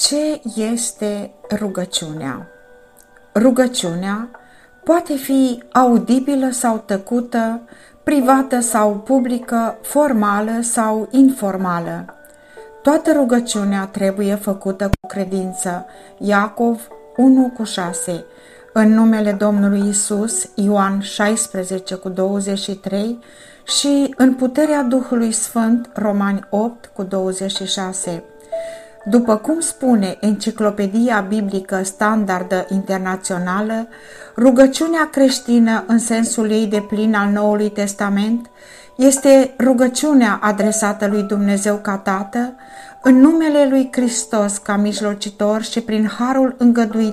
Ce este rugăciunea? Rugăciunea poate fi audibilă sau tăcută, privată sau publică, formală sau informală. Toată rugăciunea trebuie făcută cu credință. Iacov 1:6. În numele Domnului Isus, Ioan 16:23 și în puterea Duhului Sfânt, Romani 8:26. După cum spune Enciclopedia Biblică Standardă Internațională, rugăciunea creștină în sensul ei deplin al Noului Testament este rugăciunea adresată lui Dumnezeu ca Tată, în numele lui Hristos ca mijlocitor și prin harul îngăduit